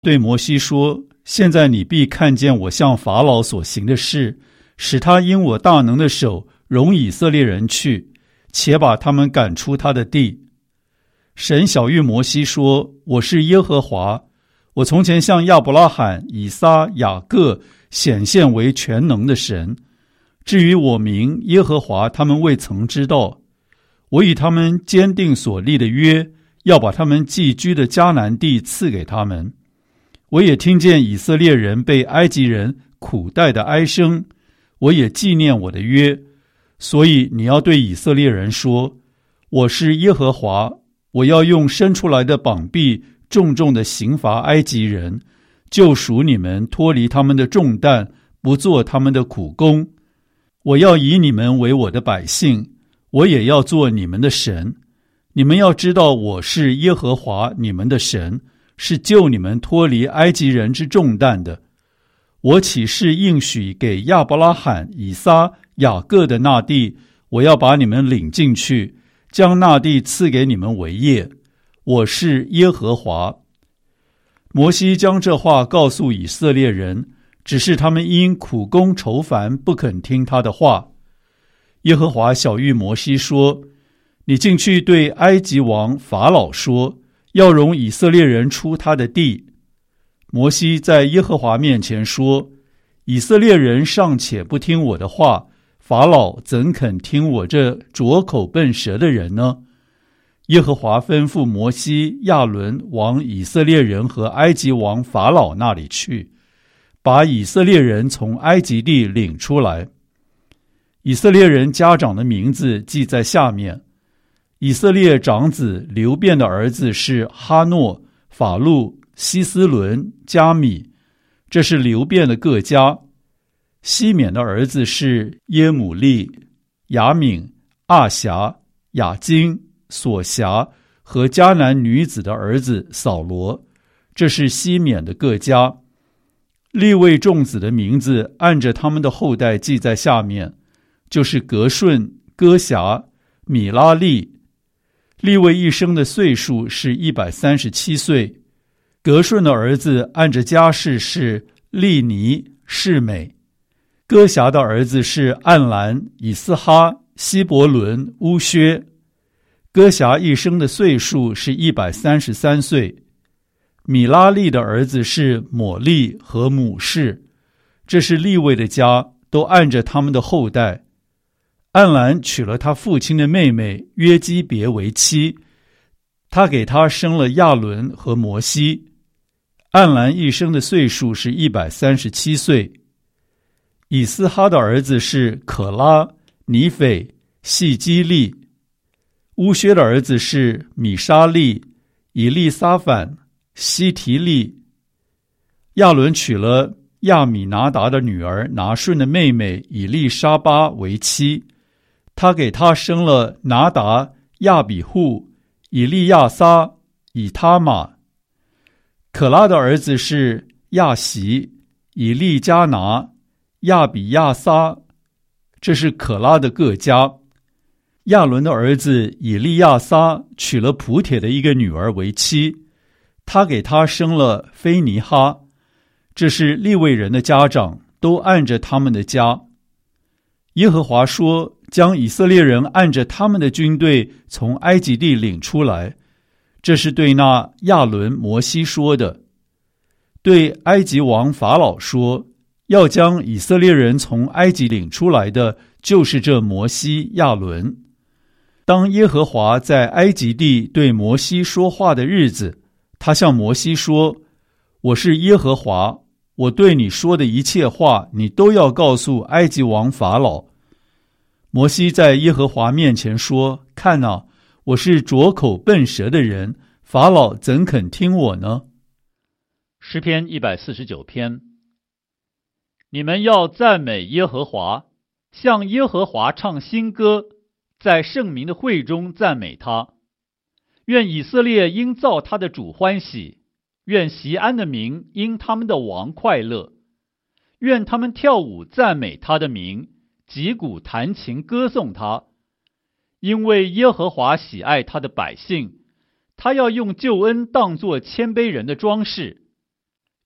对摩西说：现在你必看见我向法老所行的事，使他因我大能的手容以色列人去，且把他们赶出他的地。神晓谕摩西说：我是耶和华，我从前向亚伯拉罕、以撒、雅各显现为全能的神。至于我名耶和华，他们未曾知道。我与他们坚定所立的约，要把他们寄居的迦南地赐给他们。我也听见以色列人被埃及人苦待的哀声，我也纪念我的约。所以你要对以色列人说：我是耶和华，我要用伸出来的膀臂重重地刑罚埃及人，救赎你们脱离他们的重担，不做他们的苦工。我要以你们为我的百姓，我也要做你们的神。你们要知道我是耶和华你们的神，是救你们脱离埃及人之重担的。我起誓应许给亚伯拉罕、以撒、雅各的那地，我要把你们领进去，将那地赐给你们为业。我是耶和华。摩西将这话告诉以色列人，只是他们因苦工愁烦，不肯听他的话。耶和华晓谕摩西说：你进去对埃及王法老说，要容以色列人出他的地。摩西在耶和华面前说：以色列人尚且不听我的话，法老怎肯听我这拙口笨舌的人呢？耶和华吩咐摩西、亚伦往以色列人和埃及王法老那里去，把以色列人从埃及地领出来。以色列人家长的名字记在下面。以色列长子流便的儿子是哈诺、法路、希斯伦、加米，这是流便的各家。西缅的儿子是耶母利、雅敏、阿辖、雅金、索辖和迦南女子的儿子扫罗，这是西缅的各家。利未众子的名字按着他们的后代记在下面，就是革顺、哥辖、米拉利。利未一生的岁数是137岁。革顺的儿子按着家世是利尼、示美。哥辖的儿子是暗兰、以斯哈、希伯伦、乌薛。哥辖一生的岁数是133岁。米拉利的儿子是抹利和母士，这是利未的家，都按着他们的后代。暗兰娶了他父亲的妹妹约基别为妻，他给他生了亚伦和摩西。暗兰一生的岁数是137岁。以斯哈的儿子是可拉、尼斐、细基利。乌薛的儿子是米沙利、以利撒反、西提利。亚伦娶了亚米拿达的女儿拿顺的妹妹以利沙巴为妻，他给他生了拿达、亚比户、以利亚撒、以他玛。可拉的儿子是亚喜、以利加拿、亚比亚撒，这是可拉的各家。亚伦的儿子以利亚撒娶了普帖的一个女儿为妻，他给他生了菲尼哈，这是利未人的家长，都按着他们的家。耶和华说，将以色列人按着他们的军队从埃及地领出来，这是对那亚伦、摩西说的。对埃及王法老说，要将以色列人从埃及领出来的，就是这摩西、亚伦。当耶和华在埃及地对摩西说话的日子，他向摩西说：我是耶和华，我对你说的一切话，你都要告诉埃及王法老。摩西在耶和华面前说：看啊，我是拙口笨舌的人，法老怎肯听我呢？ 诗篇149篇。你们要赞美耶和华，向耶和华唱新歌，在圣民的会中赞美他。愿以色列因造他的主欢喜，愿锡安的民因他们的王快乐。愿他们跳舞赞美他的名，击鼓弹琴歌颂他。因为耶和华喜爱他的百姓，他要用救恩当作谦卑人的装饰。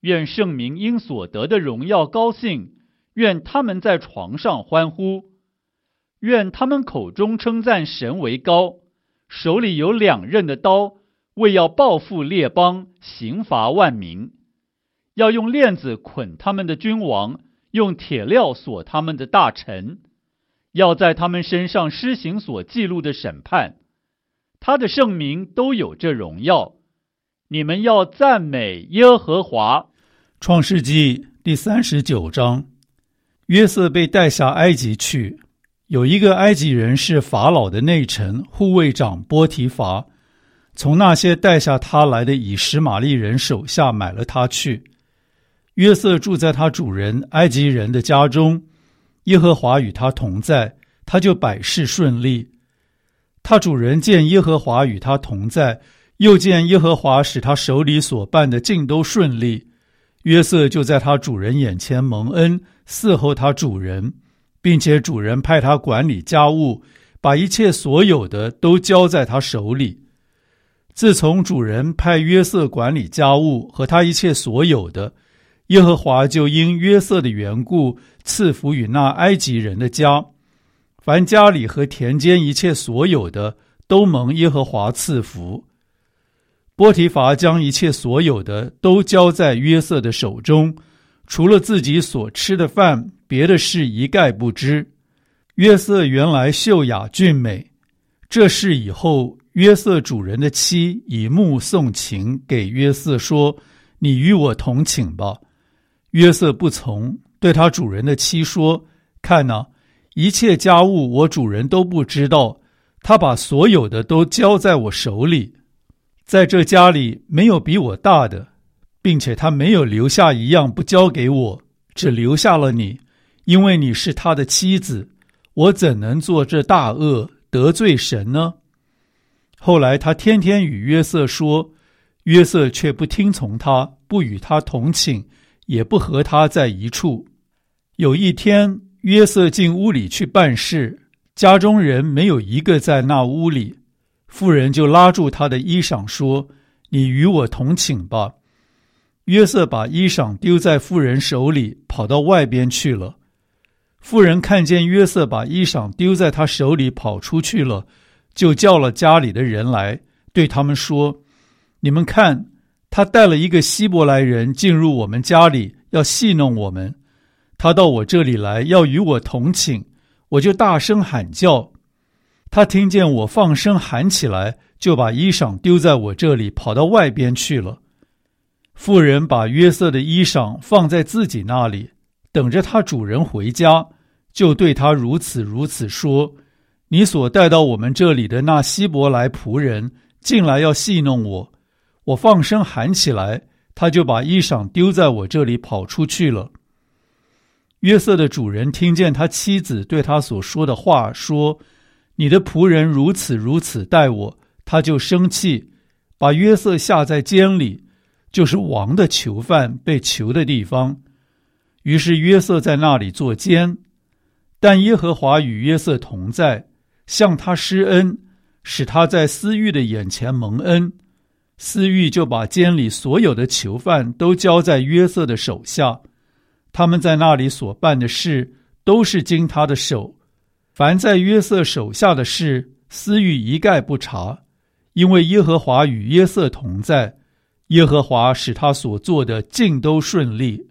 愿圣民因所得的荣耀高兴，愿他们在床上欢呼，愿他们口中称赞神为高，手里有两刃的刀，为要报复列邦，刑罚万民，要用链子捆他们的君王，用铁镣锁他们的大臣，要在他们身上施行所记录的审判。他的圣名都有这荣耀。你们要赞美耶和华。 创世纪第39章，约瑟被带下埃及去，有一个埃及人是法老的内臣护卫长波提乏，从那些带下他来的以实玛利人手下买了他去。约瑟住在他主人埃及人的家中，耶和华与他同在，他就百事顺利。他主人见耶和华与他同在，又见耶和华使他手里所办的尽都顺利，约瑟就在他主人眼前蒙恩，伺候他主人，并且主人派他管理家务，把一切所有的都交在他手里。自从主人派约瑟管理家务和他一切所有的，耶和华就因约瑟的缘故赐福与那埃及人的家，凡家里和田间一切所有的都蒙耶和华赐福。波提乏将一切所有的都交在约瑟的手中，除了自己所吃的饭，别的事一概不知。约瑟原来秀雅俊美，这事以后，约瑟主人的妻以目送情给约瑟说：“你与我同寝吧。”约瑟不从，对他主人的妻说：“看哪，一切家务我主人都不知道，他把所有的都交在我手里。在这家里没有比我大的，并且他没有留下一样不交给我，只留下了你，因为你是他的妻子，我怎能做这大恶，得罪神呢？”后来他天天与约瑟说，约瑟却不听从他，不与他同寝，也不和他在一处。有一天，约瑟进屋里去办事，家中人没有一个在那屋里。妇人就拉住他的衣裳说：“你与我同寝吧。”约瑟把衣裳丢在妇人手里，跑到外边去了。妇人看见约瑟把衣裳丢在他手里跑出去了，就叫了家里的人来，对他们说：“你们看，他带了一个希伯来人进入我们家里，要戏弄我们。他到我这里来，要与我同寝，我就大声喊叫。他听见我放声喊起来，就把衣裳丢在我这里，跑到外边去了。”妇人把约瑟的衣裳放在自己那里，等着他主人回家，就对他如此说：“你所带到我们这里的那希伯来仆人进来要戏弄我，我放声喊起来，他就把衣裳丢在我这里跑出去了。”约瑟的主人听见他妻子对他所说的话，说：“你的仆人如此待我。”他就生气，把约瑟下在监里，就是王的囚犯被囚的地方。于是约瑟在那里坐监。但耶和华与约瑟同在，向他施恩，使他在司狱的眼前蒙恩。司狱就把监里所有的囚犯都交在约瑟的手下，他们在那里所办的事都是经他的手。凡在约瑟手下的事，司狱一概不查，因为耶和华与约瑟同在，耶和华使他所做的尽都顺利。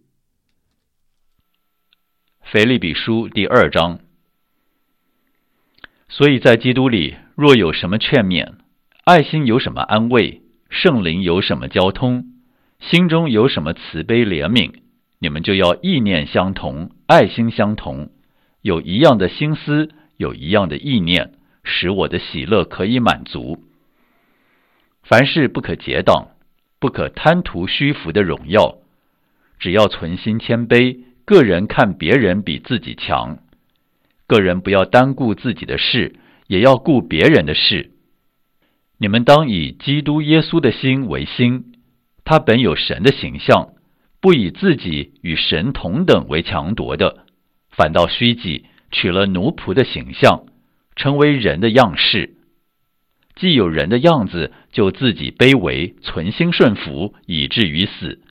腓立比书第2章。所以在基督里，若有什么劝勉，爱心有什么安慰，圣灵有什么交通，心中有什么慈悲怜悯，你们就要意念相同，爱心相同，有一样的心思，有一样的意念，使我的喜乐可以满足。凡事不可结党，不可贪图虚浮的荣耀，只要存心谦卑，个人看别人比自己强。个人不要单顾自己的事，也要顾别人的事。你们当以基督耶稣的心为心，他本有神的形象，不以自己与神同等为强夺的，反倒虚己，取了奴仆的形象，成为人的样式。既有人的样子，就自己卑微，存心顺服，以至于死，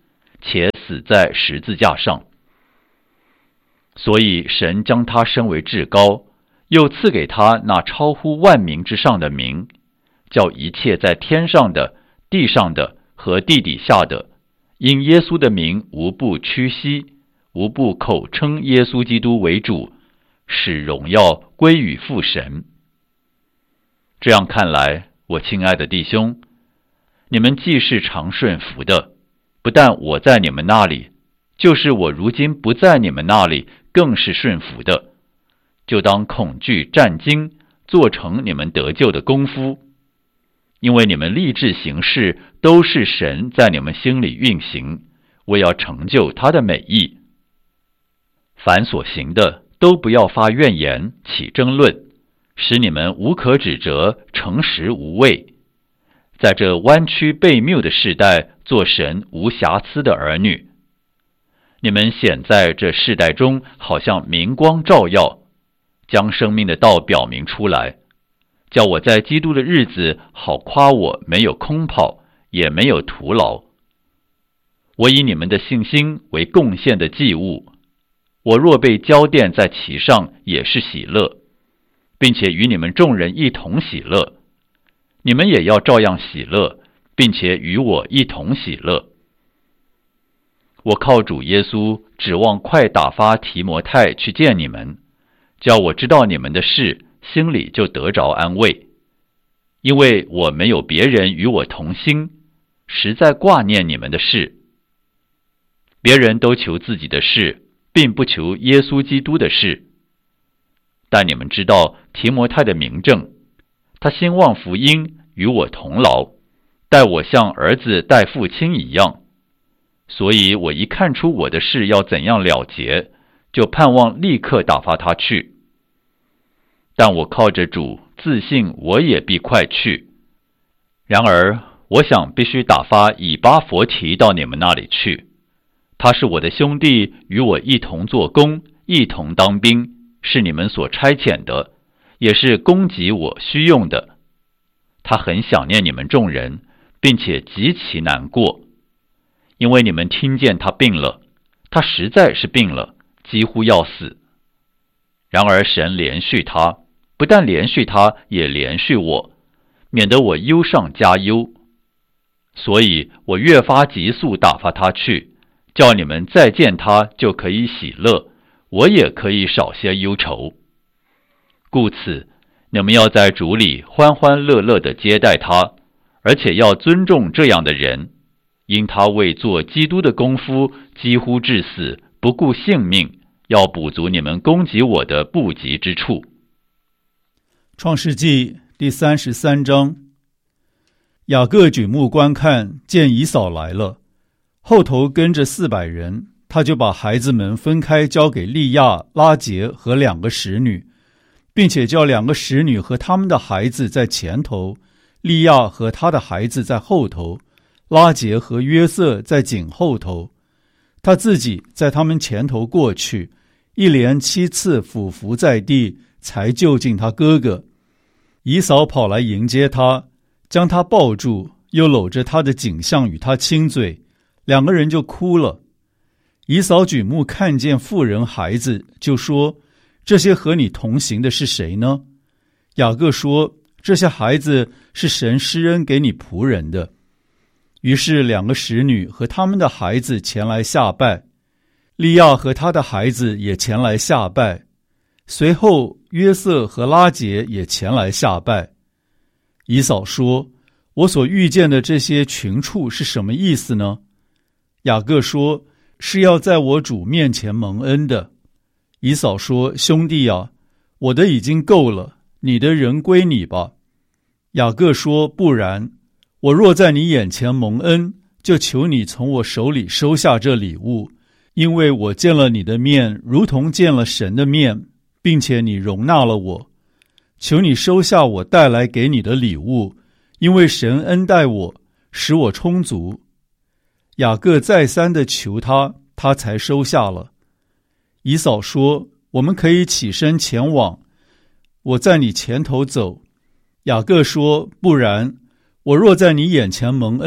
且死在十字架上。所以神将他升为至高，又赐给他那超乎万名之上的名，叫一切在天上的、地上的和地底下的，因耶稣的名无不屈膝，无不口称耶稣基督为主，使荣耀归于父神。这样看来，我亲爱的弟兄，你们既是常顺服的，不但我在你们那里，就是我如今不在你们那里，更是顺服的，就当恐惧战惊，做成你们得救的功夫。因为你们立志行事，都是神在你们心里运行，为要成就他的美意。凡所行的，都不要发怨言，起争论，使你们无可指责，诚实无畏。在这弯曲悖谬的世代，做神无瑕疵的儿女。你们显在这世代中，好像明光照耀，将生命的道表明出来，叫我在基督的日子好夸我没有空跑，也没有徒劳。我以你们的信心为贡献的祭物，我若被交奠在其上，也是喜乐，并且与你们众人一同喜乐。你们也要照样喜乐，并且与我一同喜乐。我靠主耶稣，指望快打发提摩太去见你们，叫我知道你们的事，心里就得着安慰。因为我没有别人与我同心，实在挂念你们的事。别人都求自己的事，并不求耶稣基督的事。但你们知道提摩太的明证，他兴旺福音，与我同劳，待我像儿子待父亲一样。所以我一看出我的事要怎样了结，就盼望立刻打发他去。但我靠着主，自信我也必快去。然而我想必须打发以巴弗提到你们那里去，他是我的兄弟，与我一同做工，一同当兵，是你们所差遣的，也是供给我需用的。他很想念你们众人，并且极其难过，因为你们听见他病了，他实在是病了，几乎要死。然而神连续他，不但连续他，也连续我，免得我忧上加忧。所以我越发急速打发他去，叫你们再见他就可以喜乐，我也可以少些忧愁。故此你们要在主里欢欢乐乐地接待他，而且要尊重这样的人，因他为做基督的功夫，几乎至死，不顾性命，要补足你们攻击我的不及之处。 创世纪第33章。雅各举目观看，见以扫来了，后头跟着400人，他就把孩子们分开，交给利亚、拉结和2个使女，并且叫2个使女和他们的孩子在前头，利亚和他的孩子在后头，拉结和约瑟在紧后头。他自己在他们前头过去，一连7次俯伏在地，才就近他哥哥。以扫跑来迎接他，将他抱住，又搂着他的颈项与他亲嘴，2个人就哭了。以扫举目看见妇人孩子，就说：这些和你同行的是谁呢？雅各说：这些孩子是神施恩给你仆人的。于是2个使女和他们的孩子前来下拜，利亚和他的孩子也前来下拜，随后约瑟和拉结也前来下拜。以扫说：我所遇见的这些群畜是什么意思呢？雅各说：是要在我主面前蒙恩的。以扫说：兄弟啊，我的已经够了，你的人归你吧。雅各说：不然，我若在你眼前蒙恩，就求你从我手里收下这礼物，因为我见了你的面，如同见了神的面，并且你容纳了我。求你收下我带来给你的礼物，因为神恩待我，使我充足。雅各再三地求他，他才收下了。以扫说：我们可以起身前往，我在你前头走。雅各说：不然，我若在你眼前蒙恩，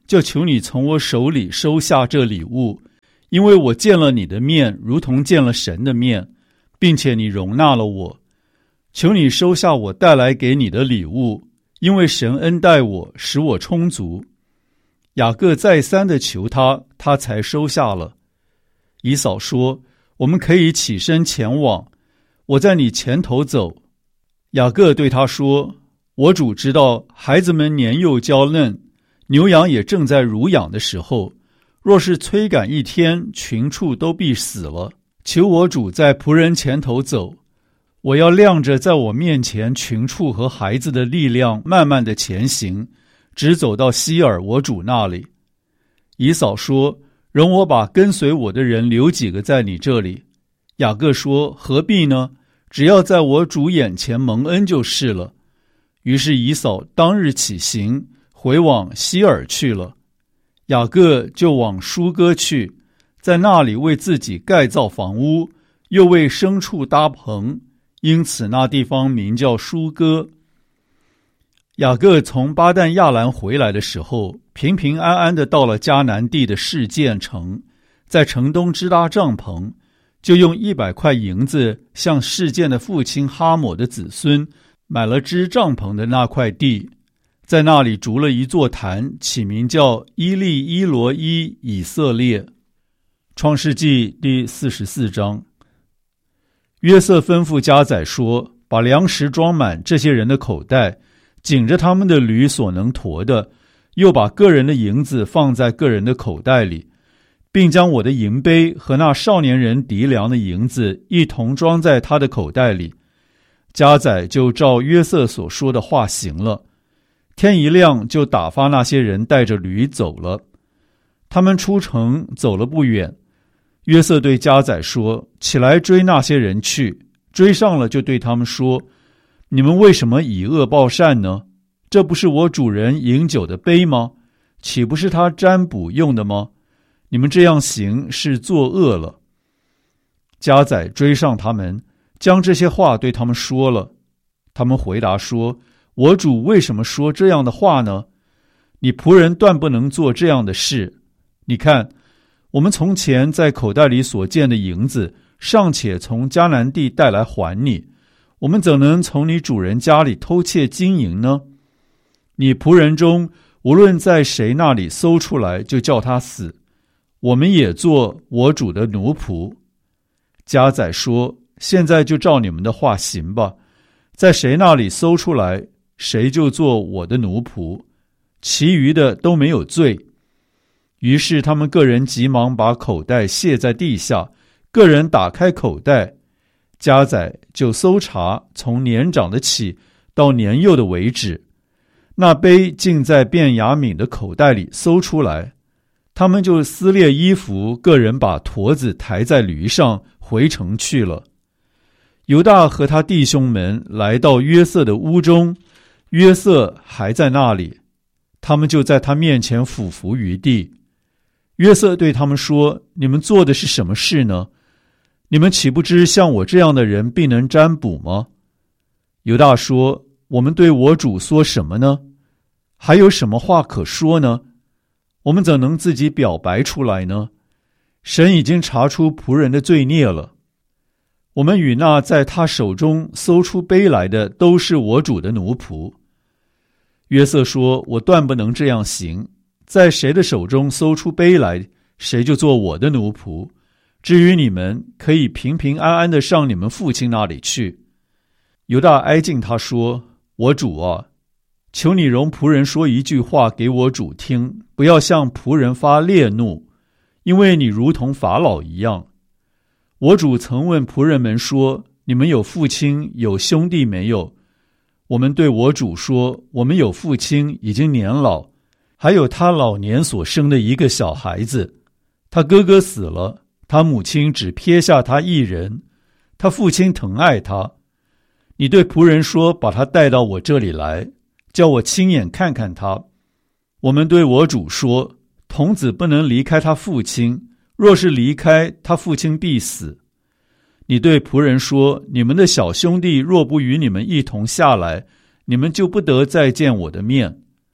就求你从我手里收下这礼物，因为我见了你的面，如同见了神的面，并且你容纳了我。求你收下我带来给你的礼物，因为神恩待我，使我充足。雅各再三地求他，他才收下了。以扫说，我们可以起身前往，我在你前头走。雅各对他说，我主知道孩子们年幼娇嫩，牛羊也正在乳养的时候，若是催赶一天，群畜都必死了。求我主在仆人前头走，我要亮着在我面前群畜和孩子的力量，慢慢的前行，直走到希尔我主那里。以扫说，容我把跟随我的人留几个在你这里。雅各说，何必呢？只要在我主眼前蒙恩就是了。于是以扫当日起行，回往希尔去了。雅各就往舒歌去，在那里为自己盖造房屋，又为牲畜搭棚，因此那地方名叫舒歌。雅各从巴旦亚兰回来的时候，平平安安地到了迦南地的示剑城，在城东支搭帐篷，就用100块银子向示剑的父亲哈抹的子孙买了支帐篷的那块地，在那里筑了一座坛，起名叫伊利伊罗伊以色列。创世纪第44章。约瑟吩咐家宰说，把粮食装满这些人的口袋，紧着他们的驴所能驮的，又把个人的银子放在个人的口袋里，并将我的银杯和那少年人籴粮的银子一同装在他的口袋里。家宰就照约瑟所说的话行了。天一亮，就打发那些人带着驴走了。他们出城走了不远，约瑟对家宰说，起来追那些人去。追上了，就对他们说，你们为什么以恶报善呢？这不是我主人饮酒的杯吗？岂不是他占卜用的吗？你们这样行是作恶了。家宰追上他们，将这些话对他们说了。他们回答说，我主为什么说这样的话呢？你仆人断不能做这样的事。你看，我们从前在口袋里所见的银子，尚且从迦南地带来还你，我们怎能从你主人家里偷窃金银呢？你仆人中无论在谁那里搜出来，就叫他死，我们也做我主的奴仆。家宰说，现在就照你们的话行吧，在谁那里搜出来，谁就做我的奴仆，其余的都没有罪。于是他们个人急忙把口袋卸在地下，个人打开口袋，家宰就搜查，从年长的起到年幼的为止。那杯竟在便雅悯的口袋里搜出来，他们就撕裂衣服，个人把驼子抬在驴上，回城去了。犹大和他弟兄们来到约瑟的屋中，约瑟还在那里，他们就在他面前俯伏于地。约瑟对他们说，你们做的是什么事呢？你们岂不知像我这样的人必能占卜吗？犹大说，我们对我主说什么呢？还有什么话可说呢？我们怎能自己表白出来呢？神已经查出仆人的罪孽了。我们与那在他手中搜出杯来的都是我主的奴仆。约瑟说，我断不能这样行，在谁的手中搜出杯来，谁就做我的奴仆。至于你们，可以平平安安地上你们父亲那里去。犹大挨近他说，我主啊，求你容仆人说一句话给我主听，不要向仆人发烈怒，因为你如同法老一样。我主曾问仆人们说，你们有父亲有兄弟没有？我们对我主说，我们有父亲，已经年老，还有他老年所生的一个小孩子。他哥哥死了，他母亲只撇下他一人，他父亲疼爱他。你对仆人说，把他带到我这里来，叫我亲眼看看他。我们对我主说，童子不能离开他父亲，若是离开，他父亲必死。你对仆人说，你们的小兄弟若不与你们一同下来，你们就不得再见我的面。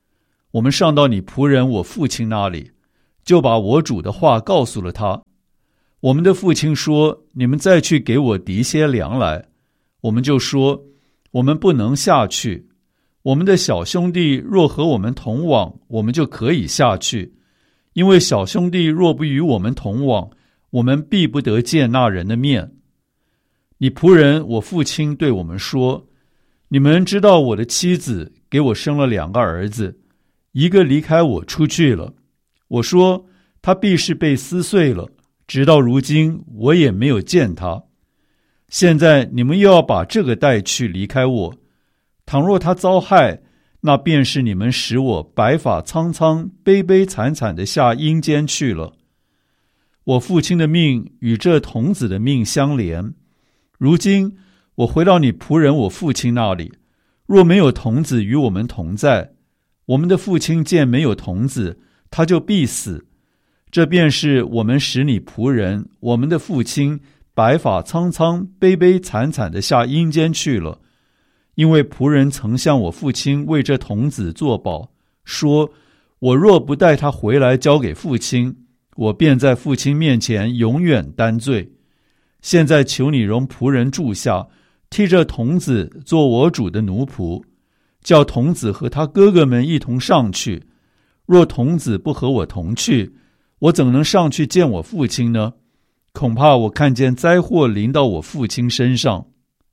我们上到你仆人我父亲那里，就把我主的话告诉了他。我们的父亲说，你们再去给我籴些粮来。我们就说，我们不能下去。我们的小兄弟若和我们同往，我们就可以下去。因为小兄弟若不与我们同往，我们必不得见那人的面。你仆人我父亲对我们说，你们知道我的妻子给我生了2个儿子，一个离开我出去了。我说，他必是被撕碎了，直到如今我也没有见他。现在你们又要把这个带去离开我，倘若他遭害，那便是你们使我白发苍苍、悲悲惨惨地下阴间去了。我父亲的命与这童子的命相连，如今我回到你仆人我父亲那里，若没有童子与我们同在，我们的父亲见没有童子，他就必死。这便是我们使你仆人我们的父亲白发苍苍、悲悲惨惨地下阴间去了。因为仆人曾向我父亲为这童子作保，说，我若不带他回来交给父亲，我便在父亲面前永远担罪。现在求你容仆人住下，替这童子做我主的奴仆，叫童子和他哥哥们一同上去。若童子不和我同去，我怎能上去见我父亲呢？恐怕我看见灾祸临到我父亲身上。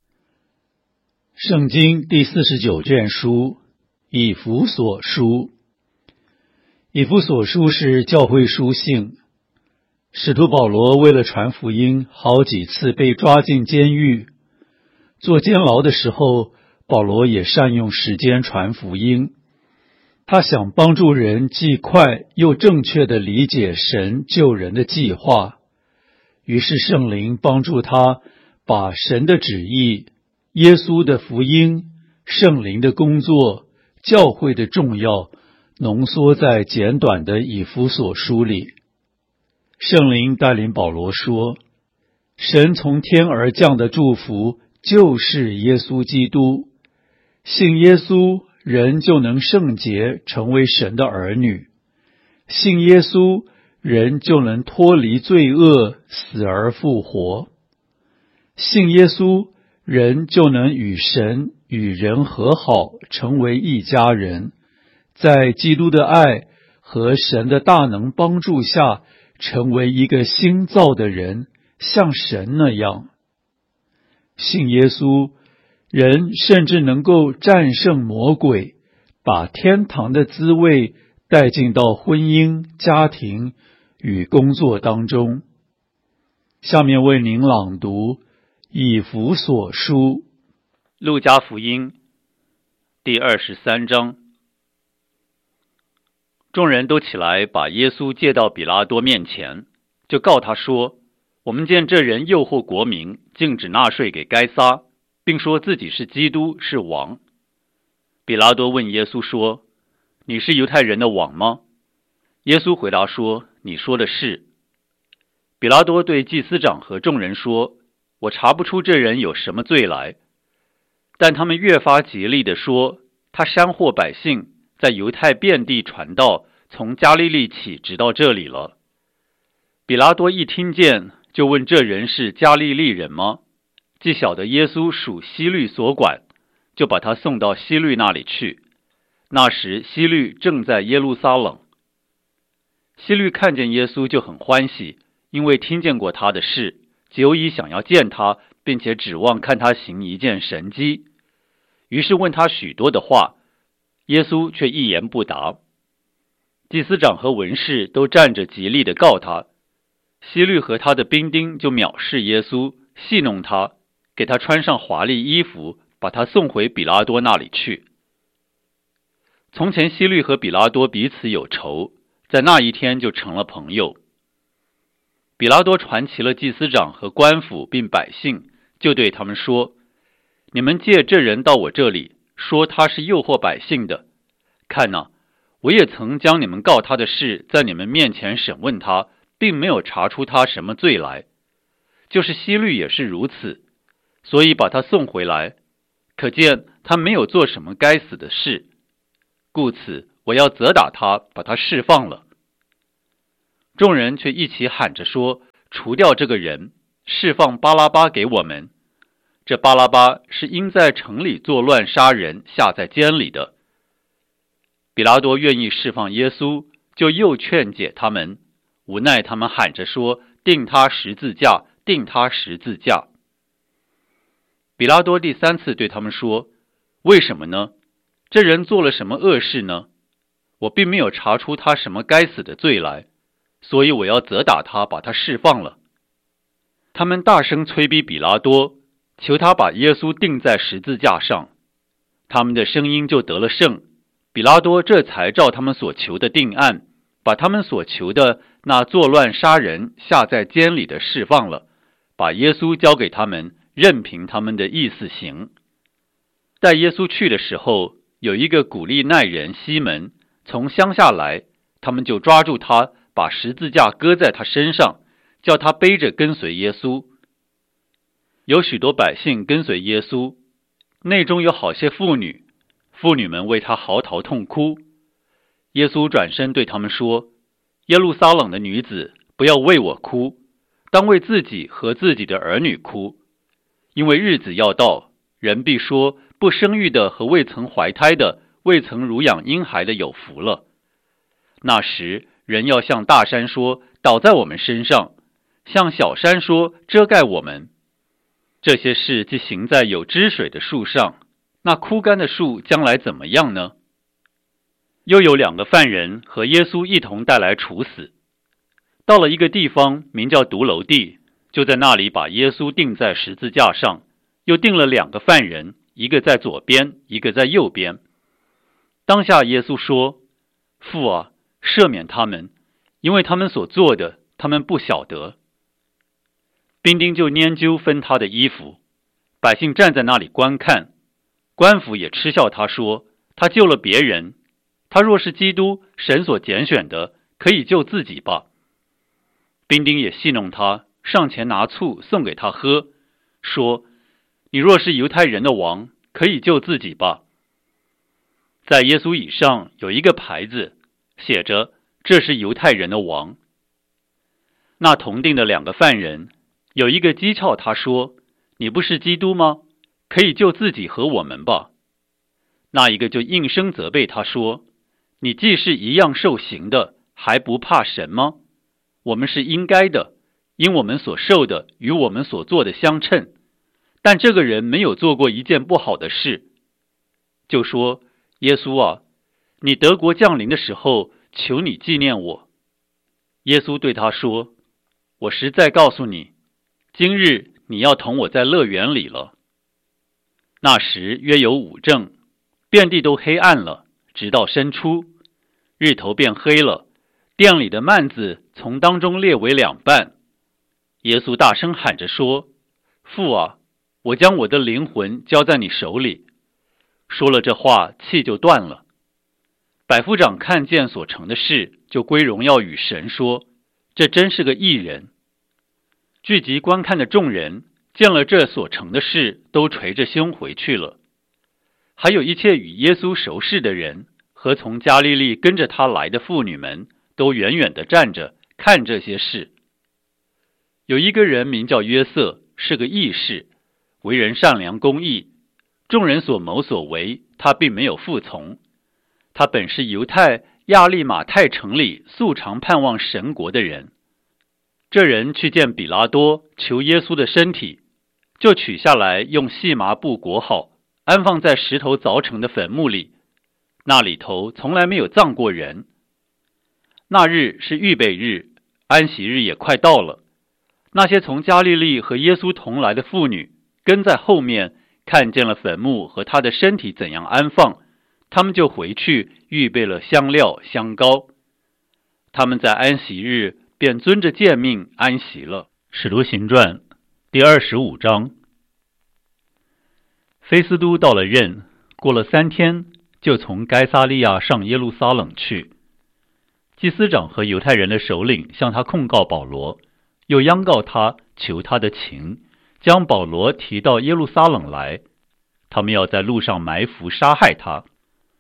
圣经第49卷书，以弗所书。以弗所书是教会书信。使徒保罗为了传福音，好几次被抓进监狱。做监牢的时候，保罗也善用时间传福音。他想帮助人既快又正确地理解神救人的计划，于是圣灵帮助他把神的旨意、耶稣的福音、圣灵的工作、教会的重要浓缩在简短的以弗所书里。圣灵带领保罗说，神从天而降的祝福就是耶稣基督，信耶稣人就能圣洁，成为神的儿女；信耶稣人就能脱离罪恶，死而复活；信耶稣人就能与神与人和好，成为一家人，在基督的爱和神的大能帮助下，成为一个新造的人，像神那样。信耶稣，人甚至能够战胜魔鬼，把天堂的滋味带进到婚姻、家庭与工作当中。下面为您朗读以弗所书。 路加福音第23章。众人都起来，把耶稣借到比拉多面前，就告他说，我们见这人诱惑国民，禁止纳税给该撒，并说自己是基督，是王。比拉多问耶稣说，你是犹太人的王吗？耶稣回答说，你说的是。比拉多对祭司长和众人说，我查不出这人有什么罪来。但他们越发极力地说，他煽惑百姓，在犹太遍地传道，从加利利起直到这里了。比拉多一听见，就问这人是加利利人吗？既晓得耶稣属希律所管，就把他送到希律那里去。那时希律正在耶路撒冷。希律看见耶稣就很欢喜，因为听见过他的事，久已想要见他，并且指望看他行一件神迹。于是问他许多的话，耶稣却一言不答。祭司长和文士都站着极力地告他。希律和他的兵丁就藐视耶稣，戏弄他，给他穿上华丽衣服，把他送回比拉多那里去。从前希律和比拉多彼此有仇，在那一天就成了朋友。比拉多传齐了祭司长和官府并百姓，就对他们说，你们借这人到我这里，说他是诱惑百姓的。看哪，我也曾将你们告他的事在你们面前审问他，并没有查出他什么罪来。就是希律也是如此，所以把他送回来，可见他没有做什么该死的事。故此我要责打他，把他释放了。”众人却一起喊着说：“除掉这个人，释放巴拉巴给我们。”这巴拉巴是因在城里作乱杀人，下在监里的。比拉多愿意释放耶稣，就又劝解他们，无奈他们喊着说：“钉他十字架，钉他十字架。”比拉多第3次对他们说：“为什么呢？这人做了什么恶事呢？我并没有查出他什么该死的罪来，所以我要责打他，把他释放了。”他们大声催逼比拉多，求他把耶稣钉在十字架上。他们的声音就得了胜，比拉多这才照他们所求的定案，把他们所求的那作乱杀人下在监里的释放了，把耶稣交给他们，任凭他们的意思行。带耶稣去的时候，有一个古利奈人西门从乡下来，他们就抓住他，把十字架搁在他身上，叫他背着跟随耶稣。有许多百姓跟随耶稣，内中有好些妇女，妇女们为他嚎啕痛哭。耶稣转身对他们说：“耶路撒冷的女子，不要为我哭，当为自己和自己的儿女哭，因为日子要到，人必说，不生育的和未曾怀胎的，未曾乳养婴孩的有福了。那时，人要向大山说，倒在我们身上，向小山说，遮盖我们。这些事既行在有汁水的树上，那枯干的树将来怎么样呢？”又有2个犯人和耶稣一同带来处死。到了一个地方，名叫独楼地，就在那里把耶稣钉在十字架上，又钉了2个犯人，一个在左边，一个在右边。当下耶稣说：“父啊，赦免他们，因为他们所做的，他们不晓得。”兵丁就拈阄分他的衣服，百姓站在那里观看，官府也嗤笑他说：“他救了别人，他若是基督，神所拣选的，可以救自己吧。”兵丁也戏弄他，上前拿醋送给他喝，说：“你若是犹太人的王，可以救自己吧。”在耶稣以上有一个牌子，写着：“这是犹太人的王。”那同定的2个犯人，有一个讥诮他说：“你不是基督吗？可以救自己和我们吧。”那一个就应声责备他说：“你既是一样受刑的，还不怕神吗？我们是应该的，因我们所受的与我们所做的相称。但这个人没有做过一件不好的事。”就说：“耶稣啊，你得国降临的时候，求你纪念我。”耶稣对他说：“我实在告诉你，今日你要同我在乐园里了。”那时约有5正，遍地都黑暗了，直到申初，日头变黑了，殿里的幔子从当中裂为2半。耶稣大声喊着说：“父啊，我将我的灵魂交在你手里。”说了这话，气就断了。百夫长看见所成的事，就归荣耀与神说：“这真是个义人。”聚集观看的众人见了这所成的事，都垂着胸回去了。还有一切与耶稣熟识的人和从加利利跟着他来的妇女们，都远远地站着看这些事。有一个人名叫约瑟，是个义士，为人善良公义，众人所谋所为，他并没有服从。他本是犹太亚利马太城里素常盼望神国的人。这人去见比拉多，求耶稣的身体，就取下来，用细麻布裹好，安放在石头凿成的坟墓里。那里头从来没有葬过人。那日是预备日，安息日也快到了。那些从加利利和耶稣同来的妇女，跟在后面，看见了坟墓和他的身体怎样安放，他们就回去预备了香料香膏。他们在安息日便遵着诫命安息了。使徒行传第25章。菲斯都到了任，过了3天，就从该撒利亚上耶路撒冷去。祭司长和犹太人的首领向他控告保罗，又央告他，求他的情，将保罗提到耶路撒冷来，他们要在路上埋伏杀害他。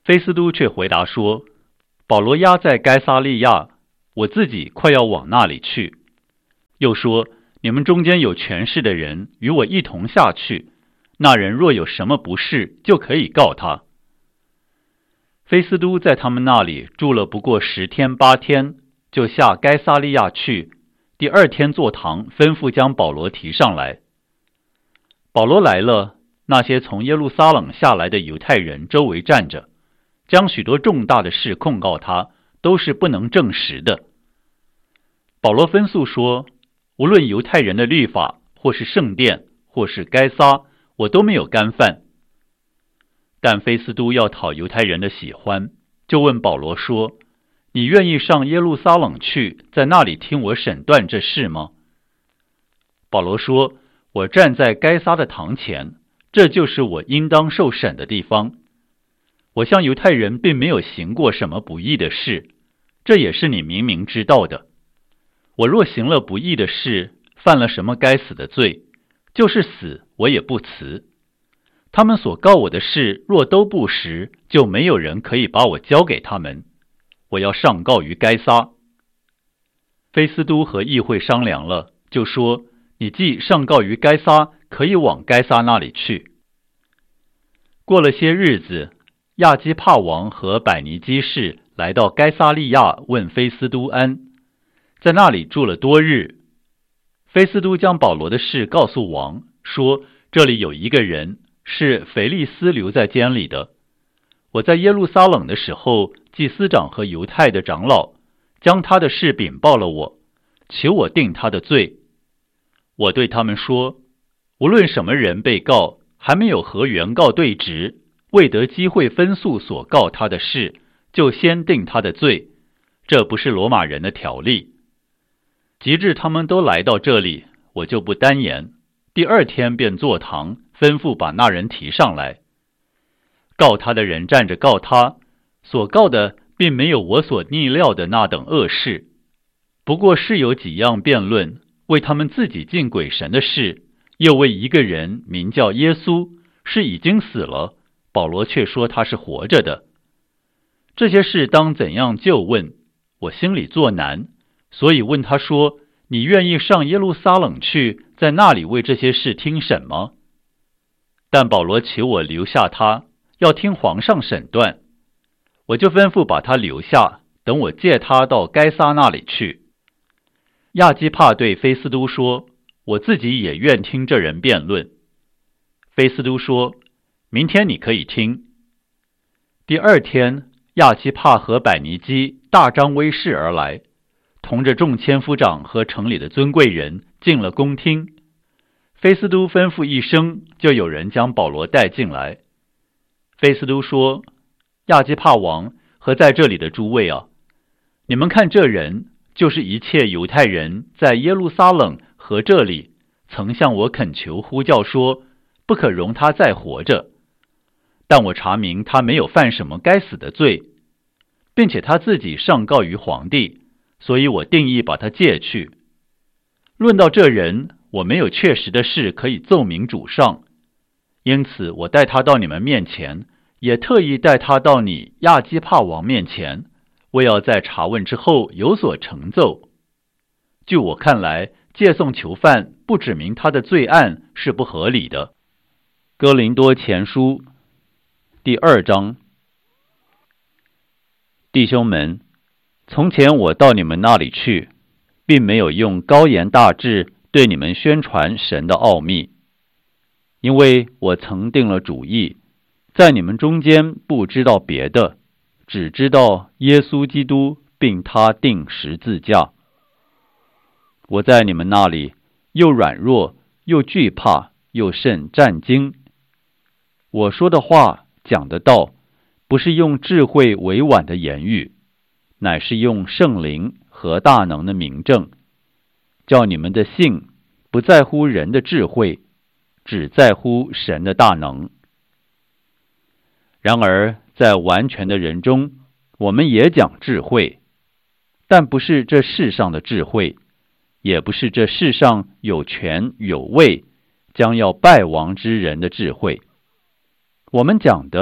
菲斯都却回答说，保罗押在该撒利亚，我自己快要往那里去。又说，你们中间有权势的人与我一同下去，那人若有什么不是，就可以告他。菲斯都在他们那里住了不过10天8天，就下该撒利亚去。第2天坐堂，吩咐将保罗提上来。保罗来了，那些从耶路撒冷下来的犹太人周围站着，将许多重大的事控告他，都是不能证实的。保罗分诉说，无论犹太人的律法，或是圣殿，或是该撒，我都没有干犯。但菲斯都要讨犹太人的喜欢，就问保罗说，你愿意上耶路撒冷去，在那里听我审断这事吗？保罗说，我站在该撒的堂前，这就是我应当受审的地方。我向犹太人并没有行过什么不义的事，这也是你明明知道的。我若行了不义的事，犯了什么该死的罪，就是死我也不辞。他们所告我的事若都不实，就没有人可以把我交给他们。我要上告于该撒。菲斯都和议会商量了，就说，你既上告于该撒，可以往该撒那里去。过了些日子，亚基帕王和百尼基士来到该撒利亚，问菲斯都安，在那里住了多日。菲斯都将保罗的事告诉王，说，这里有一个人是腓利斯留在监里的。我在耶路撒冷的时候，祭司长和犹太的长老将他的事禀报了我，求我定他的罪。我对他们说，无论什么人被告，还没有和原告对质，未得机会分诉所告他的事，就先定他的罪，这不是罗马人的条例。及至他们都来到这里，我就不单言。第2天便坐堂，吩咐把那人提上来。告他的人站着告他，所告的并没有我所逆料的那等恶事，不过是有几样辩论，为他们自己敬鬼神的事，又为一个人名叫耶稣，是已经死了，保罗却说他是活着的。这些事当怎样就问，我心里作难，所以问他说，你愿意上耶路撒冷去，在那里为这些事听审吗？但保罗求我留下他，要听皇上审断。我就吩咐把他留下，等我借他到该撒那里去。亚基帕对菲斯都说，我自己也愿听这人辩论。菲斯都说，明天你可以听。第2天，亚基帕和百尼基大张威势而来，同着众千夫长和城里的尊贵人进了宫厅。菲斯都吩咐一声，就有人将保罗带进来。菲斯都说，亚基帕王和在这里的诸位啊，你们看这人，就是一切犹太人在耶路撒冷和这里曾向我恳求呼叫说，不可容他再活着。但我查明他没有犯什么该死的罪，并且他自己上告于皇帝，所以我定义把他借去。论到这人，我没有确实的事可以奏明主上，因此我带他到你们面前，也特意带他到你亚基帕王面前，为要在查问之后有所成奏。据我看来，借送囚犯不指明他的罪案是不合理的。哥林多前书第2章。弟兄们，从前我到你们那里去，并没有用高言大志对你们宣传神的奥秘，因为我曾定了主意，在你们中间不知道别的，只知道耶稣基督并他钉十字架。我在你们那里又软弱，又惧怕，又甚战惊。我说的话，讲的道，不是用智慧委婉的言语，乃是用圣灵和大能的明证，叫你们的信不在乎人的智慧，只在乎神的大能。然而在完全的人中，我们也讲智慧，但不是这世上的智慧，也不是这世上有权有位将要败亡之人的智慧。我们讲的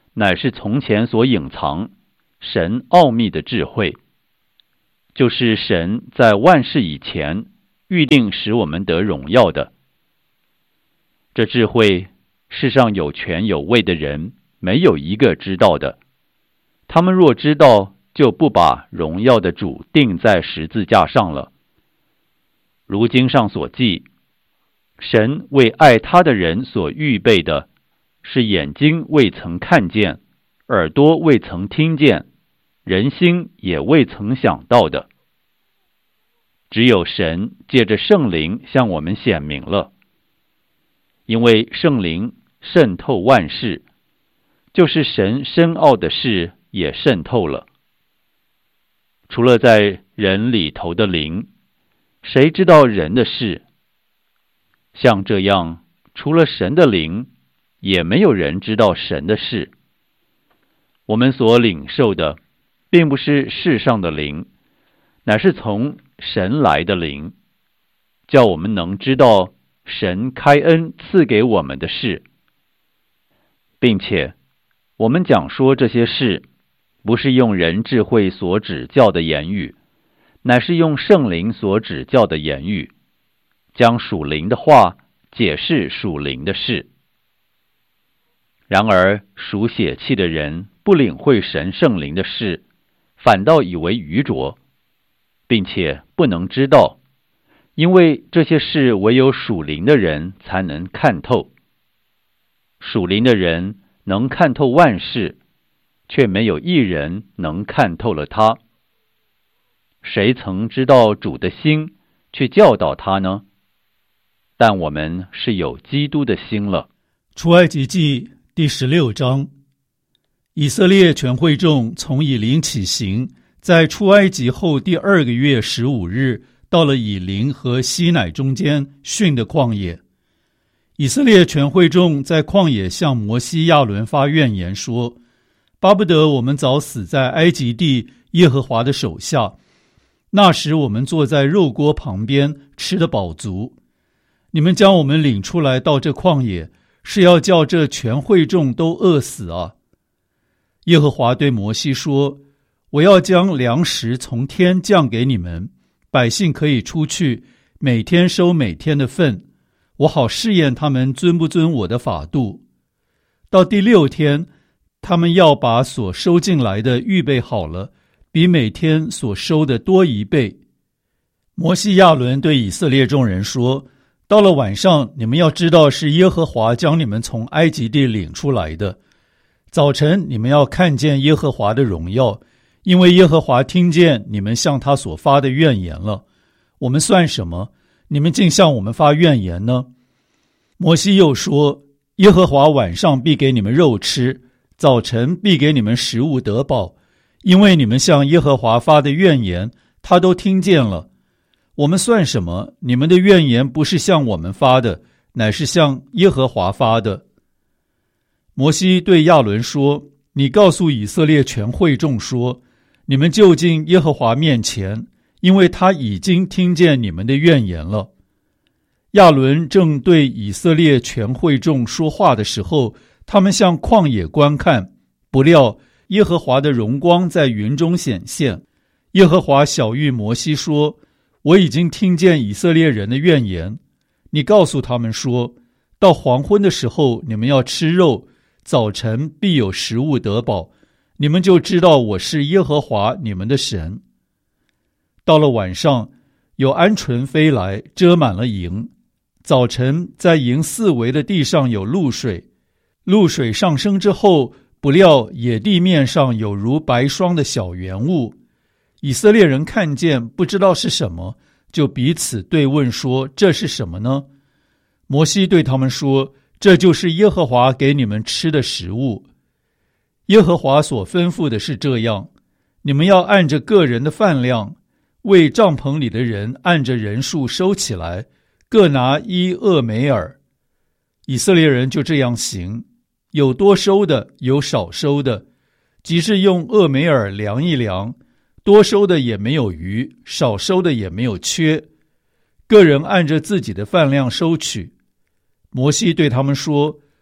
乃是从前所隐藏神奥秘的智慧，就是神在万事以前预定使我们得荣耀的。这智慧，世上有权有位的人没有一个知道的，他们若知道，就不把荣耀的主钉在十字架上了。如经上所记，神为爱他的人所预备的，是眼睛未曾看见，耳朵未曾听见，人心也未曾想到的。只有神借着圣灵向我们显明了，因为圣灵渗透万事，就是神深奥的事也渗透了。除了在人里头的灵，谁知道人的事？像这样，除了神的灵，也没有人知道神的事。我们所领受的，并不是世上的灵，乃是从神来的灵，叫我们能知道神开恩赐给我们的事，并且我们讲说这些事，不是用人智慧所指教的言语，乃是用圣灵所指教的言语，将属灵的话解释属灵的事。然而属血气的人不领会神圣灵的事，反倒以为愚拙，并且不能知道，因为这些事唯有属灵的人才能看透。属灵的人能看透万事，却没有一人能看透了他。谁曾知道主的心，去教导他呢？但我们是有基督的心了。 出埃及记第16章，以色列全会众从以琳起行，在出埃及后第2个月15日，到了以琳和西乃中间训的旷野。以色列全会众在旷野向摩西亚伦发怨言说，巴不得我们早死在埃及地耶和华的手下，那时我们坐在肉锅旁边，吃得饱足。你们将我们领出来到这旷野，是要叫这全会众都饿死啊！耶和华对摩西说，我要将粮食从天降给你们，百姓可以出去，每天收每天的份，我好试验他们遵不遵我的法度。到第6天，他们要把所收进来的预备好了，比每天所收的多1倍。摩西亚伦对以色列众人说，到了晚上，你们要知道是耶和华将你们从埃及地领出来的。早晨你们要看见耶和华的荣耀，因为耶和华听见你们向他所发的怨言了。我们算什么？你们竟向我们发怨言呢？摩西又说，耶和华晚上必给你们肉吃，早晨必给你们食物得饱，因为你们向耶和华发的怨言，他都听见了。我们算什么？你们的怨言不是向我们发的，乃是向耶和华发的。摩西对亚伦说，你告诉以色列全会众说，你们就近耶和华面前，因为他已经听见你们的怨言了。亚伦正对以色列全会众说话的时候，他们向旷野观看，不料耶和华的荣光在云中显现。耶和华晓谕摩西说，我已经听见以色列人的怨言，你告诉他们说，到黄昏的时候你们要吃肉，早晨必有食物得饱，你们就知道我是耶和华你们的神。到了晚上，有鹌鹑飞来，遮满了营。早晨在营四围的地上有露水，露水上升之后，不料野地面上有如白霜的小圆物。以色列人看见，不知道是什么，就彼此对问说，这是什么呢？摩西对他们说，这就是耶和华给你们吃的食物。耶和华所吩咐的是这样，你们要按着个人的饭量，为帐篷里的人按着人数收起来，各拿1俄梅尔。以色列人就这样行，有多收的，有少收的，即是用俄梅尔量一量，多收的也没有余，少收的也没有缺，个人按着自己的饭量收取。摩西对他们说，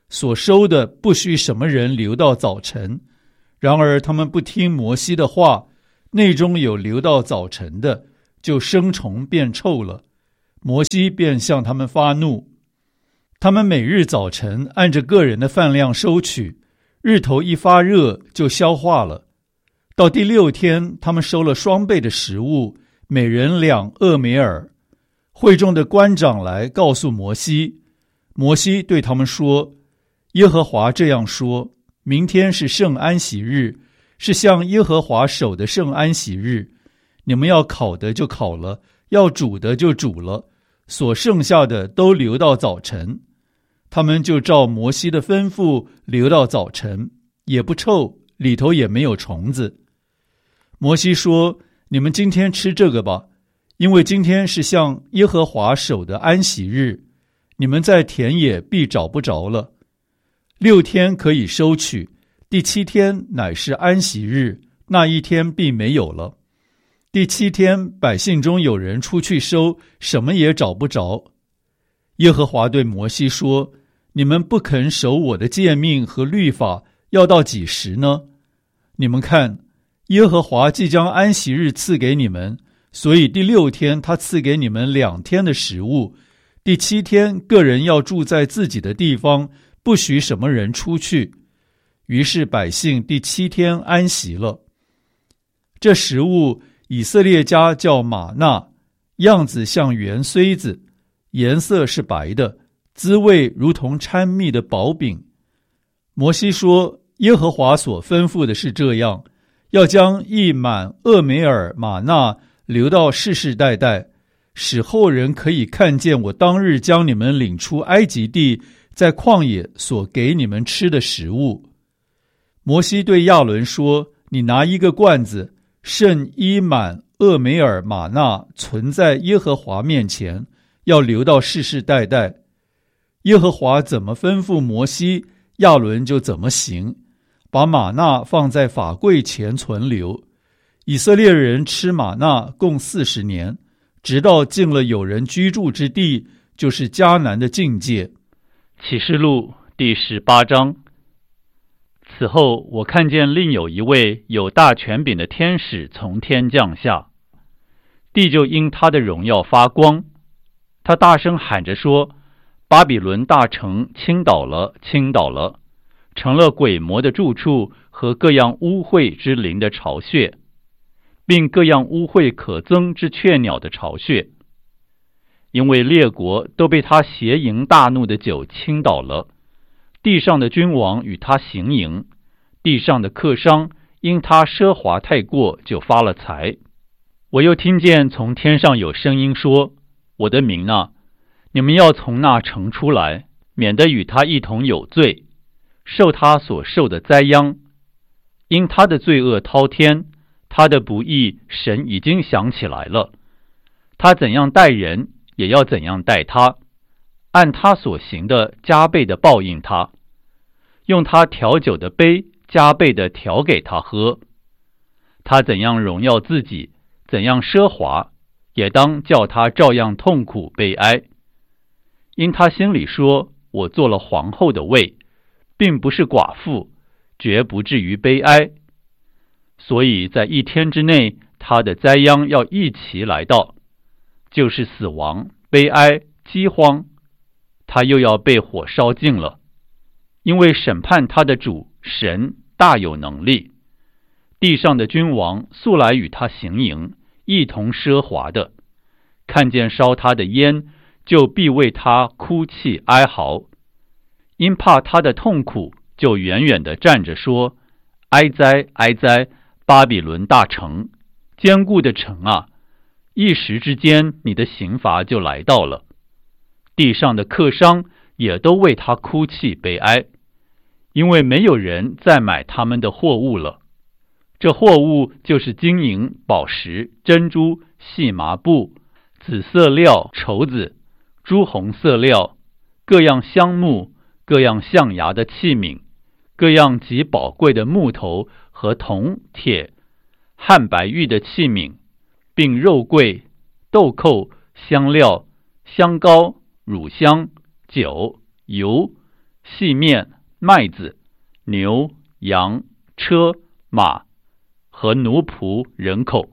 所收的不许什么人留到早晨。然而他们不听摩西的话，内中有留到早晨的，就生虫变臭了。摩西便向他们发怒。他们每日早晨按着个人的饭量收取，日头一发热就消化了。到第6天，他们收了双倍的食物，每人2俄梅尔。会中的官长来告诉摩西，摩西对他们说：耶和华这样说，明天是圣安息日，是向耶和华守的圣安息日。你们要烤的就烤了，要煮的就煮了，所剩下的都留到早晨。他们就照摩西的吩咐留到早晨，也不臭，里头也没有虫子。摩西说：你们今天吃这个吧，因为今天是向耶和华守的安息日，你们在田野必找不着了。6天可以收取，第7天乃是安息日，那一天必没有了。第7天，百姓中有人出去收，什么也找不着。耶和华对摩西说：你们不肯守我的诫命和律法，要到几时呢？你们看，耶和华即将安息日赐给你们，所以第6天他赐给你们2天的食物。第7天，个人要住在自己的地方，不许什么人出去。于是百姓第7天安息了。这食物以色列家叫玛纳，样子像圆穗子，颜色是白的，滋味如同掺蜜的薄饼。摩西说：耶和华所吩咐的是这样，要将1满俄梅尔玛纳留到世世代代，使后人可以看见我当日将你们领出埃及地，在旷野所给你们吃的食物。摩西对亚伦说：你拿1个罐子，盛1满俄梅尔玛纳，存在耶和华面前，要留到世世代代。耶和华怎么吩咐摩西，亚伦就怎么行，把玛纳放在法柜前存留。以色列人吃玛纳共40年，直到进了有人居住之地，就是迦南的境界。 启示录第18章。此后我看见另有一位有大权柄的天使从天降下，地就因他的荣耀发光。他大声喊着说：巴比伦大城倾倒了，倾倒了，成了鬼魔的住处和各样污秽之灵的巢穴，并各样污秽可憎之雀鸟的巢穴。因为列国都被他邪淫大怒的酒倾倒了，地上的君王与他行淫，地上的客商因他奢华太过就发了财。我又听见从天上有声音说：我的民啊，你们要从那城出来，免得与他一同有罪，受他所受的灾殃。因他的罪恶滔天，他的不义神已经想起来了。他怎样待人，也要怎样待他，按他所行的加倍的报应他，用他调酒的杯加倍的调给他喝。他怎样荣耀自己，怎样奢华，也当叫他照样痛苦悲哀。因他心里说：我做了皇后的位，并不是寡妇，绝不至于悲哀。所以在1天之内，他的灾殃要一齐来到，就是死亡、悲哀、饥荒。他又要被火烧尽了，因为审判他的主神大有能力。地上的君王素来与他行淫，一同奢华的，看见烧他的烟，就必为他哭泣哀嚎。因怕他的痛苦，就远远地站着说：哀哉，哀哉，巴比伦大城，坚固的城啊！一时之间，你的刑罚就来到了。地上的客商也都为他哭泣悲哀，因为没有人再买他们的货物了。这货物就是金银、宝石、珍珠、细麻布、紫色料、绸子、朱红色料，各样香木，各样象牙的器皿，各样极宝贵的木头和铜、铁、汉白玉的器皿，并肉桂、豆蔻、香料、香膏、乳香、酒、油、 细面、麦子、牛、羊、车、马和奴仆、人口。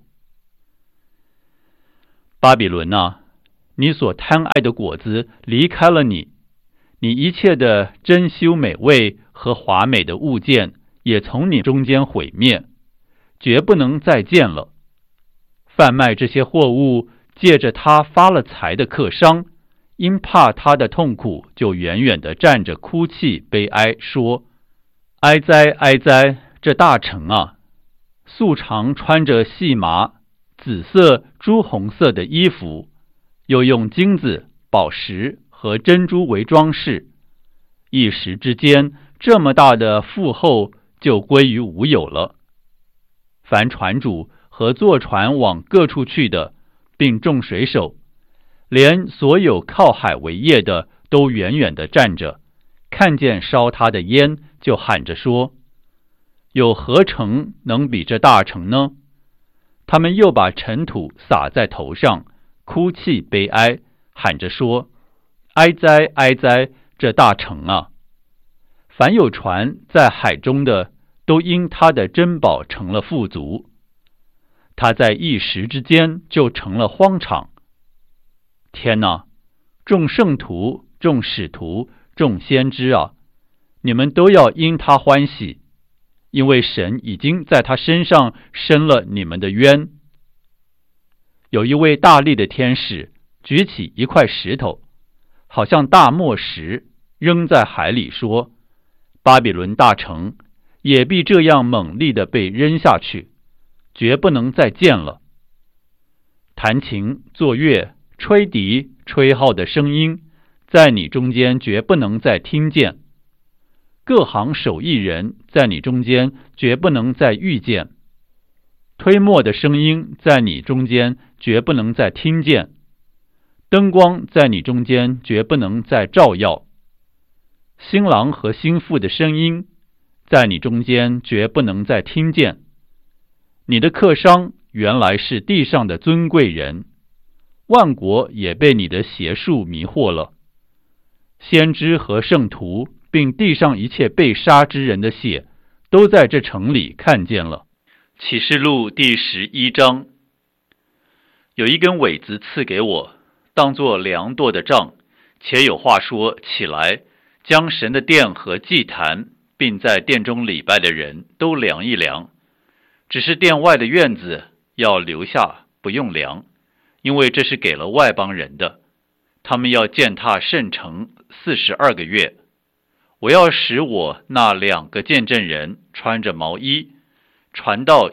巴比伦啊，你所贪爱的果子离开了你，你一切的珍馐美味和华美的物件也从你中间毁灭，绝不能再见了。贩卖这些货物，借着他发了财的客商，因怕他的痛苦，就远远地站着哭泣悲哀，说：哀哉哀哉，这大城啊！素常穿着细麻、紫色、朱红色的衣服，又用金子、宝石和珍珠为装饰，一时之间，这么大的富厚就归于无有了。凡船主和坐船往各处去的，并众水手，连所有靠海为业的，都远远地站着，看见烧他的烟，就喊着说：有何城能比这大城呢？他们又把尘土撒在头上，哭泣悲哀，喊着说：哀哉哀哉，这大城啊！凡有船在海中的，都因他的珍宝成了富足。他在一时之间就成了荒场。天哪！众圣徒、众使徒、众先知啊，你们都要因他欢喜，因为神已经在他身上伸了你们的冤。有一位大力的天使举起一块石头，好像大磨石，扔在海里，说：巴比伦大城也必这样猛力地被扔下去，绝不能再见了。弹琴、作乐、吹笛、吹号的声音，在你中间绝不能再听见。各行手艺人在你中间绝不能再遇见。推磨的声音在你中间绝不能再听见。灯光在你中间绝不能再照耀。新郎和新妇的声音在你中间绝不能再听见。你的客商原来是地上的尊贵人，万国也被你的邪术迷惑了。先知和圣徒并地上一切被杀之人的血，都在这城里看见了。启示录第11章。有一根苇子赐给我，当作量度的杖，且有话说：起来，将神的殿和祭坛，并在殿中礼拜的人都量一量。只是殿外的院子要留下，不用量，因为这是给了外邦人的。他们要践踏圣城42个月。我要使我那2个见证人穿着毛衣，传道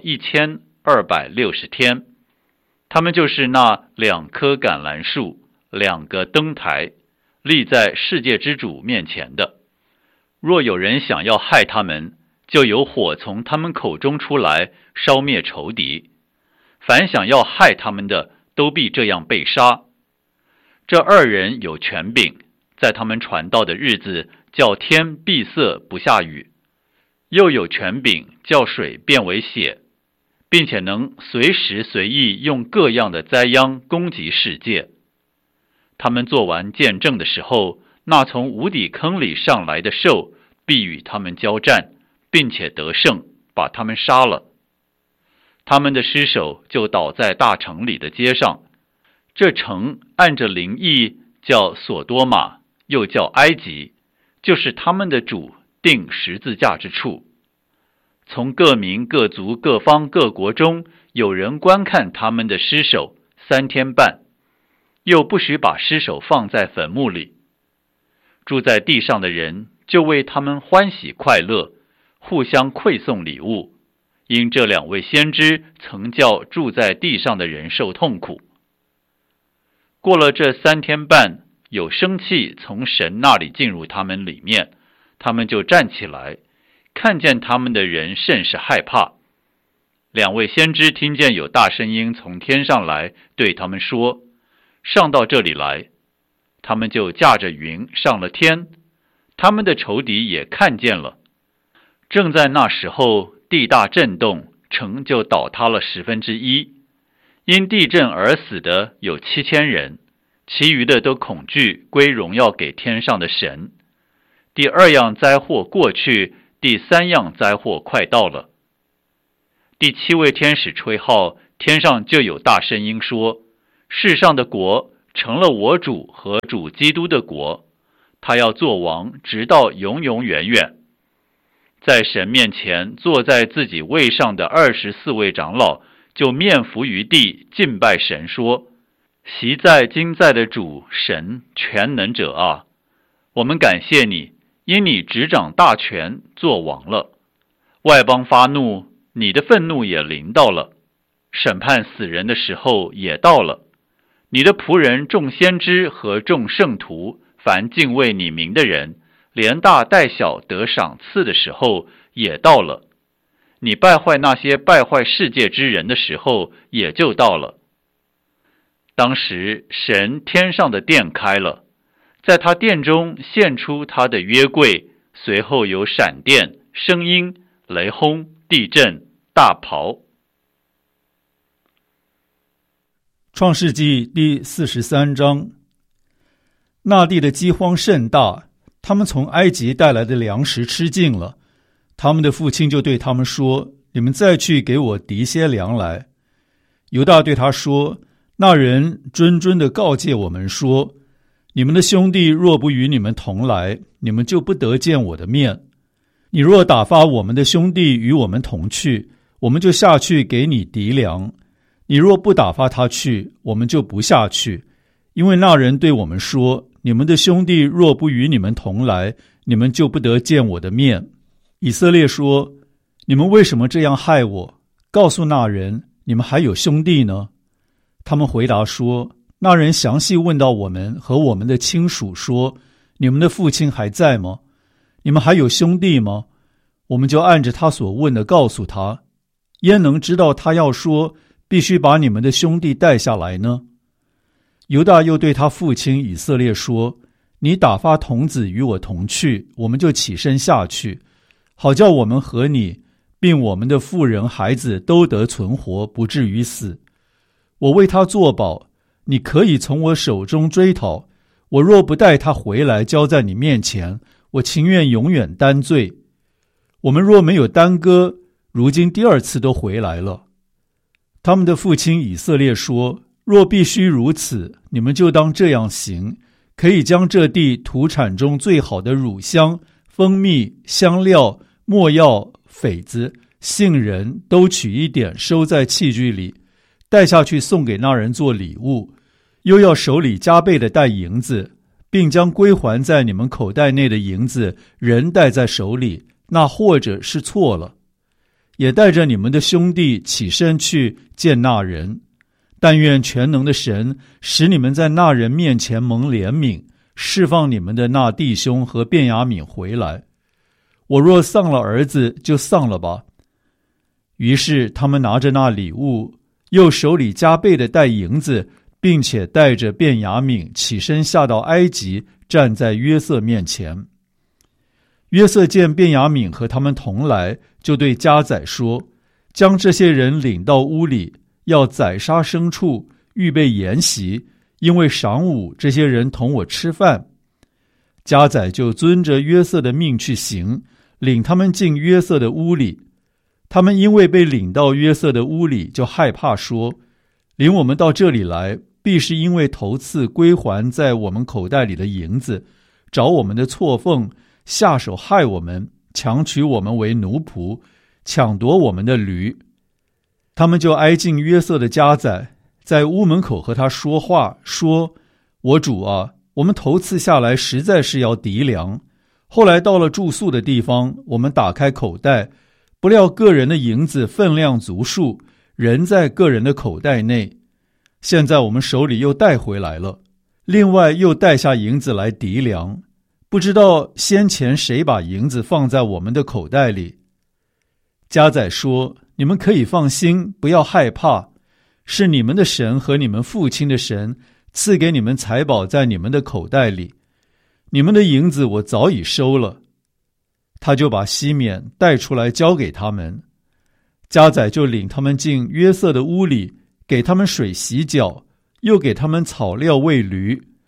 1260天。他们就是那2棵橄榄树、2个灯台，立在世界之主面前的。若有人想要害他们，就有火从他们口中出来，烧灭仇敌。凡想要害他们的，都必这样被杀。这2人有权柄，在他们传道的日子，叫天闭塞不下雨，又有权柄叫水变为血，并且能随时随意用各样的灾殃攻击世界。他们做完见证的时候，那从无底坑里上来的兽必与他们交战，并且得胜，把他们杀了。他们的尸首就倒在大城里的街上。这城按着灵意叫索多玛，又叫埃及，就是他们的主钉十字架之处。从各民、各族、各方、各国中，有人观看他们的尸首3天半，又不许把尸首放在坟墓里。住在地上的人就为他们欢喜快乐，互相馈送礼物，因这2位先知曾叫住在地上的人受痛苦。过了这3天半，有生气从神那里进入他们里面，他们就站起来，看见他们的人甚是害怕。2位先知听见有大声音从天上来，对他们说：上到这里来。他们就驾着云上了天，他们的仇敌也看见了。正在那时候，地大震动，城就倒塌了1/10。因地震而死的有7000人，其余的都恐惧，归荣耀给天上的神。 第2样灾祸过去，第3样灾祸快到了。第7位天使吹号，天上就有大声音说：世上的国成了我主和主基督的国，他要做王，直到永永远远。在神面前坐在自己位上的24位长老就面伏于地，敬拜神说：昔在今在的主神全能者啊，我们感谢你，因你执掌大权，做王了。外邦发怒，你的愤怒也临到了，审判死人的时候也到了。你的仆人众先知和众圣徒，凡敬畏你名的人，连大带小得赏赐的时候也到了。你败坏那些败坏世界之人的时候也就到了。当时神天上的殿开了，在他殿中现出他的约柜，随后有闪电、声音、雷轰、地震、大雹。 创世纪第43章。那地的饥荒甚大，他们从埃及带来的粮食吃尽了。他们的父亲就对他们说：你们再去给我籴些粮来。犹大对他说：那人谆谆地告诫我们说，你们的兄弟若不与你们同来，你们就不得见我的面。你若打发我们的兄弟与我们同去，我们就下去给你籴粮。你若不打发他去，我们就不下去。因为那人对我们说，你们的兄弟若不与你们同来，你们就不得见我的面。以色列说：你们为什么这样害我？告诉那人，你们还有兄弟呢？他们回答说：那人详细问到我们和我们的亲属说，你们的父亲还在吗？你们还有兄弟吗？我们就按着他所问的告诉他。焉能知道他要说必须把你们的兄弟带下来呢？犹大又对他父亲以色列说：你打发童子与我同去，我们就起身下去，好叫我们和你并我们的妇人孩子都得存活，不至于死。我为他作保，你可以从我手中追讨。我若不带他回来交在你面前，我情愿永远担罪。我们若没有耽搁，如今第2次都回来了。他们的父亲以色列说：若必须如此，你们就当这样行，可以将这地土产中最好的乳香、蜂蜜、香料、没药、榧子、杏仁都取一点，收在器具里，带下去送给那人做礼物。又要手里加倍的带银子，并将归还在你们口袋内的银子人带在手里，那或者是错了。也带着你们的兄弟起身去见那人。但愿全能的神使你们在那人面前蒙怜悯，释放你们的那弟兄和便雅悯回来。我若丧了儿子，就丧了吧。于是他们拿着那礼物，又手里加倍的带银子，并且带着便雅悯起身下到埃及，站在约瑟面前。约瑟见便雅悯和他们同来，就对家宰说：将这些人领到屋里，要宰杀牲畜，预备筵席，因为晌午这些人同我吃饭。家宰就遵着约瑟的命去行，领他们进约瑟的屋里。他们因为被领到约瑟的屋里，就害怕说：领我们到这里来，必是因为头次归还在我们口袋里的银子，找我们的错缝，下手害我们，强取我们为奴仆，抢夺我们的驴。他们就挨近约瑟的家宰，在屋门口和他说话，说：我主啊，我们头次下来实在是要籴粮，后来到了住宿的地方，我们打开口袋，不料个人的银子分量足数，人在个人的口袋内。现在我们手里又带回来了，另外又带下银子来籴粮，不知道先前谁把银子放在我们的口袋里。家宰说：你们可以放心，不要害怕，是你们的神和你们父亲的神赐给你们财宝在你们的口袋里，你们的银子我早已收了。他就把西缅带出来交给他们。家宰就领他们进约瑟的屋里，给他们水洗脚，又给他们草料喂驴。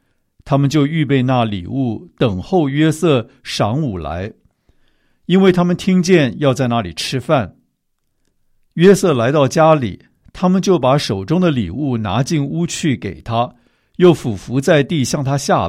他们就预备那礼物，等候约瑟晌午来，因为他们听见要在那里吃饭。约瑟来到家里，他们就把手中的礼物拿进屋去给他，又俯伏在地向他下